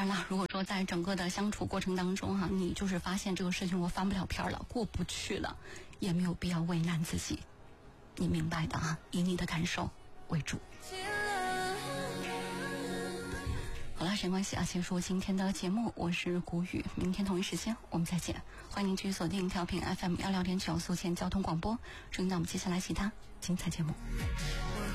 当然了，如果说在整个的相处过程当中哈，你就是发现这个事情我翻不了篇了，过不去了，也没有必要为难自己，你明白的啊，以你的感受为主。好了，时间关系啊，结束今天的节目，我是谷雨，明天同一时间我们再见，欢迎您继续锁定调频 FM 16.9 宿迁交通广播，祝您到我们接下来其他精彩节目。